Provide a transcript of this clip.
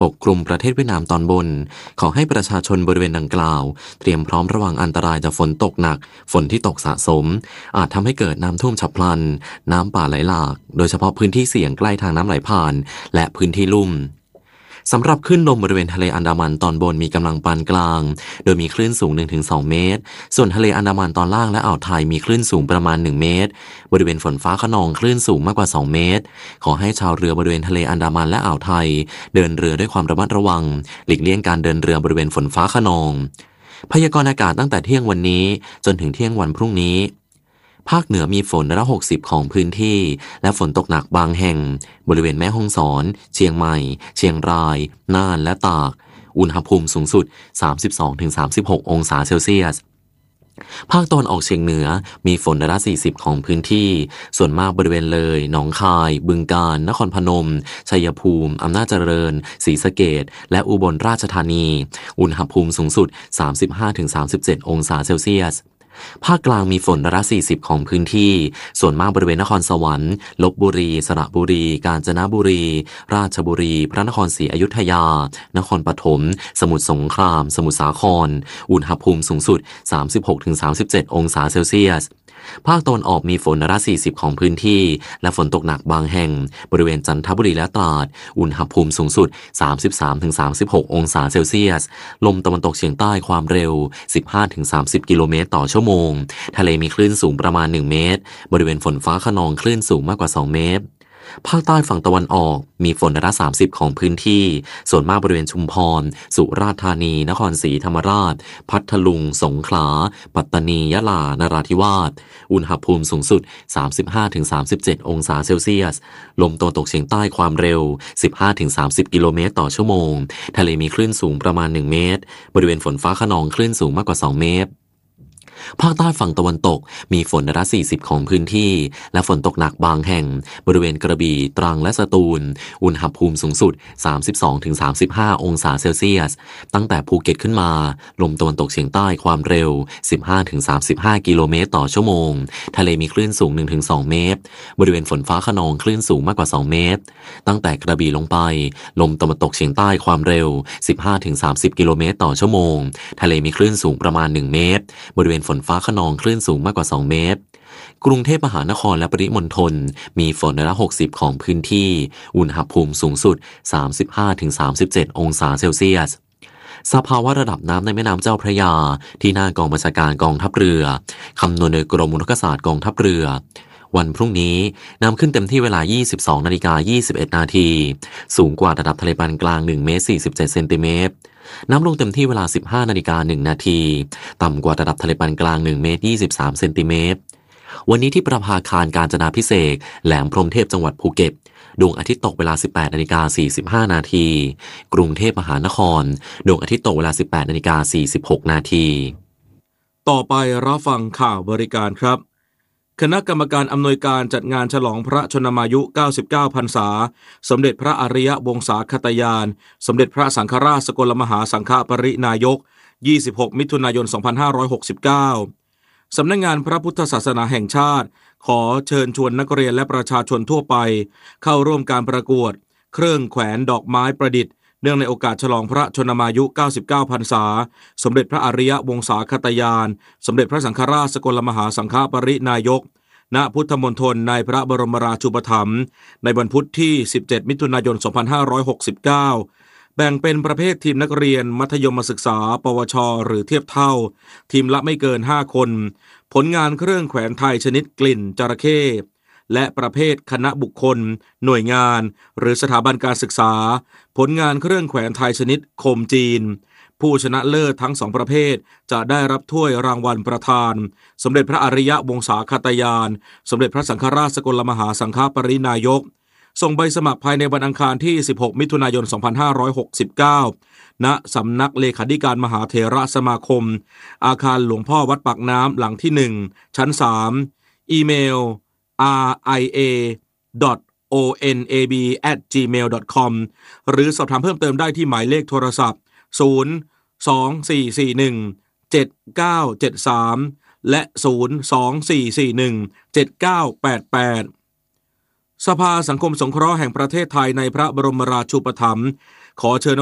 ปกคลุมประเทศเวียดนามตอนบนขอให้ประชาชนบริเวณดังกล่าวเตรียมพร้อมระวังอันตรายจากฝนตกหนักฝนที่ตกสะสมอาจทำให้เกิดน้ำท่วมฉับพลันน้ำป่าไหลหลากโดยเฉพาะพื้นที่เสี่ยงใกล้ทางน้ำไหลผ่านและพื้นที่ลุ่มสำหรับคลื่นลมบริเวณทะเลอันดามันตอนบนมีกำลังปานกลางโดยมีคลื่นสูง 1-2 เมตรส่วนทะเลอันดามันตอนล่างและอ่าวไทยมีคลื่นสูงประมาณ 1 เมตรบริเวณฝนฟ้าคะนองคลื่นสูงมากกว่า 2 เมตรขอให้ชาวเรือบริเวณทะเลอันดามันและอ่าวไทยเดินเรือด้วยความระมัดระวังหลีกเลี่ยงการเดินเรือบริเวณฝนฟ้าคะนองพยากรณ์อากาศตั้งแต่เที่ยงวันนี้จนถึงเที่ยงวันพรุ่งนี้ภาคเหนือมีฝน160ของพื้นที่และฝนตกหนักบางแห่งบริเวณแม่ฮ่องสอนเชียงใหม่เชียงรายน่านและตากอุณหภูมิสูงสุด 32-36 องศาเซลเซียสภาคตะวันออกเฉียงเหนือมีฝน40ของพื้นที่ส่วนมากบริเวณเลยหนองคายบึงกาฬนครพนมชัยภูมิอำนาจเจริญศรีสะเกษและอุบลราชธานีอุณหภูมิสูงสุด 35-37 องศาเซลเซียสภาคกลางมีฝน40ของพื้นที่ส่วนมากบริเวณนครสวรรค์ลพบุรีสระบุรีกาญจนบุรีราชบุรีพระนครศรีอยุธยานครปฐมสมุทรสงครามสมุทรสาครอุณหภูมิสูงสุด 36-37 องศาเซลเซียสภาคตะวันออกมีฝน40ของพื้นที่และฝนตกหนักบางแห่งบริเวณจันทบุรีและตราดอุณหภูมิสูงสุด 33-36 องศาเซลเซียสลมตะวันตกเฉียงใต้ความเร็ว 15-30 กิโลเมตรต่อชั่วโมงทะเลมีคลื่นสูงประมาณ 1 เมตรบริเวณฝนฟ้าคะนองคลื่นสูงมากกว่า 2 เมตรภาคใต้ฝั่งตะวันออกมีฝน30ของพื้นที่ส่วนมากบริเวณชุมพรสุราษฎร์ธานีนครศรีธรรมราชพัทลุงสงขลาปัตตานียะลานราธิวาสอุณหภูมิสูงสุด 35-37 องศาเซลเซียสลมตะวันตกเฉียงใต้ความเร็ว 15-30 กิโลเมตรต่อชั่วโมงทะเลมีคลื่นสูงประมาณ 1 เมตรบริเวณฝนฟ้าคะนองคลื่นสูงมากกว่า 2 เมตรภาคใต้ฝั่งตะวันตกมีฝน40ของพื้นที่และฝนตกหนักบางแห่งบริเวณกระบี่ตรังและสตูลอุณหภูมิสูงสุด 32-35 องศาเซลเซียสตั้งแต่ภูเก็ตขึ้นมาลมตะวันตกเฉียงใต้ความเร็ว 15-35 กิโลเมตรต่อชั่วโมงทะเลมีคลื่นสูง 1-2 เมตรบริเวณฝนฟ้าคะนองคลื่นสูงมากกว่า 2 เมตรตั้งแต่กระบี่ลงไปลมตะวันตกเฉียงใต้ความเร็ว 15-30 กิโลเมตรต่อชั่วโมงทะเลมีคลื่นสูงประมาณ 1 เมตรบริเวณฝนฟ้าคะนองคลื่นสูงมากกว่า 2 เมตรกรุงเทพมหานครและปริมณฑลมีฝน60ของพื้นที่อุณหภูมิสูงสุด 35-37 องศาเซลเซียสสภาวะระดับน้ำในแม่น้ำเจ้าพระยาที่หน้ากองบัญชาการกองทัพเรือคำนวณโดยกรมอุทกศาสตร์กองทัพเรือวันพรุ่งนี้น้ำขึ้นเต็มที่เวลา 22:21 นาทีสูงกว่าระดับทะเลปานกลาง1 เมตร 47 เซนติเมตรน้ำลงเต็มที่เวลา 15:01 นาทีต่ำกว่าระดับทะเลปานกลาง1 เมตร 23 เซนติเมตรวันนี้ที่ประภาคารกาญจนาภิเษกแหลมพรหมเทพจังหวัดภูเก็ตดวงอาทิตย์ตกเวลา 18:45 นาทีกรุงเทพมหานครดวงอาทิตย์ตกเวลา 18:46 นาทีต่อไปรับฟังข่าวบริการครับคณะกรรมการอำนวยการจัดงานฉลองพระชนมายุ 99 พรรษาสมเด็จพระอริยวงศาคตยานสมเด็จพระสังฆราชสกลมหาสังฆปรินายก 26 มิถุนายน 2569 สำนักงานพระพุทธศาสนาแห่งชาติขอเชิญชวนนักเรียนและประชาชนทั่วไปเข้าร่วมการประกวดเครื่องแขวนดอกไม้ประดิษฐ์เนื่องในโอกาสฉลองพระชนมายุ 99 พรรษาสมเด็จพระอริยวงศาคตยานสมเด็จพระสังฆราชสกลมหาสังฆปรินายกณพุทธมณฑลในพระบรมราชูปถัมภ์ในวันพุธที่ 17 มิถุนายน 2569 แบ่งเป็นประเภททีมนักเรียนมัธยมศึกษาปวชหรือเทียบเท่าทีมละไม่เกิน 5 คนผลงานเครื่องแขวนไทยชนิดกลิ่นจระเข้และประเภทคณะบุคคลหน่วยงานหรือสถาบันการศึกษาผลงานเครื่องแขวนไทยชนิดโคมจีนผู้ชนะเลิศทั้ง2ประเภทจะได้รับถ้วยรางวัลประธานสมเด็จพระอริยวงศาคตยานสมเด็จพระสังฆราชสกลมหาสังฆปรินายกส่งใบสมัครภายในวันอังคารที่ 16 มิถุนายน 2569 ณ สำนักเลขาธิการมหาเถรสมาคมอาคารหลวงพ่อวัดปากน้ำหลังที่ 1 ชั้น 3 อีเมล ria.onab@gmail.com หรือสอบถามเพิ่มเติมได้ที่หมายเลขโทรศัพท์ 024417973 และ 024417988 สภาสังคมสงเคราะห์แห่งประเทศไทยในพระบรมราชูปถัมภ์ขอเชิญ